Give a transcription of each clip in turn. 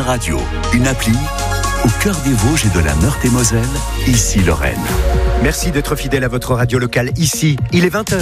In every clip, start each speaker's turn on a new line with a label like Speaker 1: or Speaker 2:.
Speaker 1: radio, une appli au cœur des Vosges et de la Meurthe-et-Moselle, ici Lorraine.
Speaker 2: Merci d'être fidèle à votre radio locale ici. Il est 20h.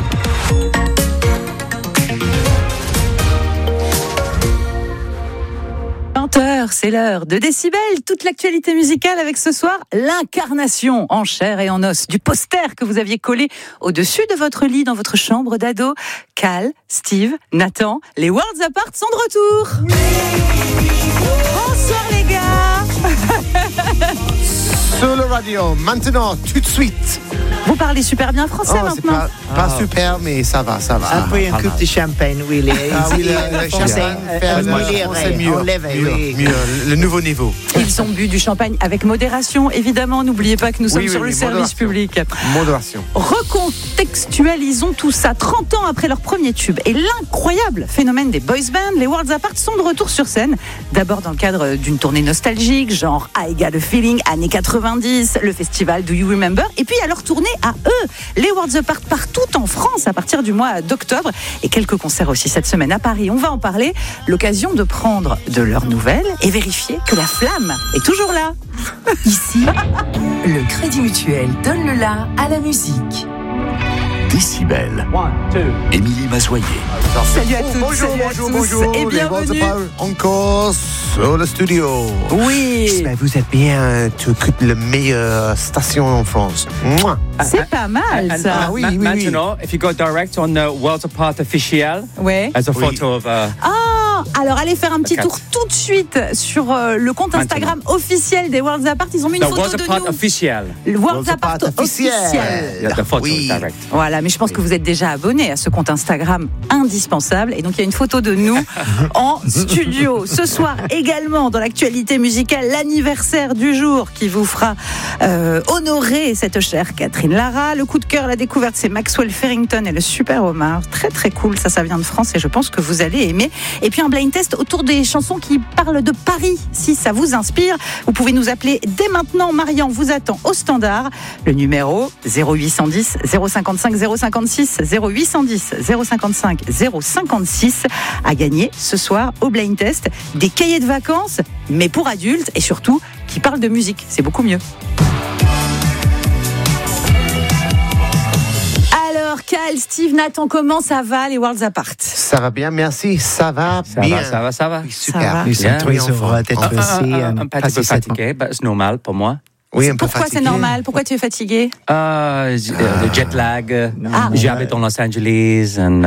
Speaker 3: C'est l'heure de Décibel, toute l'actualité musicale avec ce soir l'incarnation en chair et en os du poster que vous aviez collé au-dessus de votre lit dans votre chambre d'ado. Cal, Steve, Nathan, les Worlds Apart sont de retour. Oui. Bonsoir les gars.
Speaker 4: Sur le radio, maintenant, tout de suite.
Speaker 3: Vous parlez super bien français maintenant.
Speaker 4: C'est pas super, mais ça va.
Speaker 5: Après une coupe de champagne, oui, le champagne,
Speaker 4: c'est mieux. Le nouveau niveau.
Speaker 3: Ils ont bu du champagne avec modération, évidemment. N'oubliez pas que nous sommes sur le service public.
Speaker 4: Modération.
Speaker 3: Recontextualisons tout ça. 30 ans après leur premier tube et l'incroyable phénomène des boys bands, les Worlds Apart sont de retour sur scène. D'abord dans le cadre d'une tournée nostalgique, genre I Got a Feeling, années 90, le festival Do You Remember, et puis à leur tournée à eux, les Worlds Apart partout en France à partir du mois d'octobre, et quelques concerts aussi cette semaine à Paris. On va en parler, l'occasion de prendre de leurs nouvelles et vérifier que la flamme est toujours là.
Speaker 6: Ici, le Crédit Mutuel donne le la à la musique.
Speaker 1: Décibel. Émilie Mazoyer.
Speaker 3: Salut à toutes,
Speaker 4: bonjour.
Speaker 3: Et bienvenue.
Speaker 4: Encore sur le studio.
Speaker 3: Oui.
Speaker 4: J'espère que vous êtes bien. Tu écoutes la meilleure station en France.
Speaker 3: C'est pas mal ça.
Speaker 7: Maintenant, if you go direct on the Worlds Apart official,
Speaker 3: Ouais.
Speaker 7: there's a photo of
Speaker 3: Alors allez faire un petit tour tout de suite sur le compte Instagram officiel des Worlds Apart. Ils ont mis une
Speaker 7: the
Speaker 3: photo
Speaker 7: Worlds
Speaker 3: de
Speaker 7: Apart
Speaker 3: nous.
Speaker 7: official.
Speaker 3: Le Worlds Apart officiel.
Speaker 7: Yeah, the photo is direct.
Speaker 3: Voilà, mais je pense que vous êtes déjà abonné à ce compte Instagram indispensable. Et donc il y a une photo de nous en studio. Ce soir également dans l'actualité musicale, l'anniversaire du jour qui vous fera honorer cette chère Catherine Lara. Le coup de cœur, la découverte, c'est Maxwell Farrington et le Super Homard. Très très cool, ça vient de France et je pense que vous allez aimer. Et puis un blind test autour des chansons qui parlent de Paris. Si ça vous inspire, vous pouvez nous appeler dès maintenant. Marian vous attend au standard. Le numéro 0810 055 056 0810 055 056 à gagner ce soir au blind test des cahiers de vacances, mais pour adultes et surtout qui parlent de musique. C'est beaucoup mieux. Alors, Cal, Steve, Nathan, comment ça va les Worlds Apart?
Speaker 4: Ça va bien, merci. Ça va bien.
Speaker 7: Ça va.
Speaker 4: Oui, super.
Speaker 5: Nous sommes très heureux d'être ici.
Speaker 7: Un petit peu fatigué, mais c'est normal pour moi.
Speaker 4: Oui, un peu
Speaker 3: Pourquoi
Speaker 4: fatigué.
Speaker 3: c'est normal? Pourquoi tu es fatigué?
Speaker 7: Le jet lag. J'habite en Los Angeles.
Speaker 5: Non,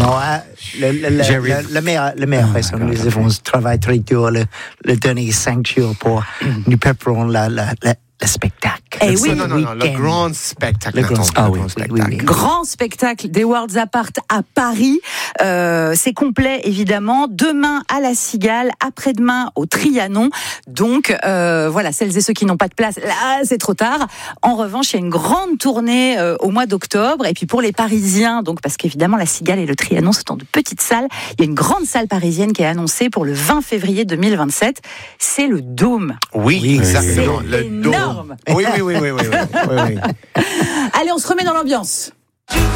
Speaker 5: la meilleure raison, nous avons travaillé très dur le dernier 5 jours pour nous préparer le spectacle.
Speaker 3: Eh oui.
Speaker 4: Non, le grand spectacle.
Speaker 5: Oui.
Speaker 3: Grand spectacle des Worlds Apart à Paris. C'est complet, évidemment. Demain à la Cigale, après-demain au Trianon. Donc, voilà, celles et ceux qui n'ont pas de place, là, c'est trop tard. En revanche, il y a une grande tournée au mois d'octobre. Et puis pour les Parisiens, donc parce qu'évidemment, la Cigale et le Trianon sont de petites salles, il y a une grande salle parisienne qui est annoncée pour le 20 février 2027. C'est le Dôme.
Speaker 4: Oui, exactement.
Speaker 3: C'est énorme.
Speaker 4: Oui.
Speaker 3: Allez, on se remet dans l'ambiance.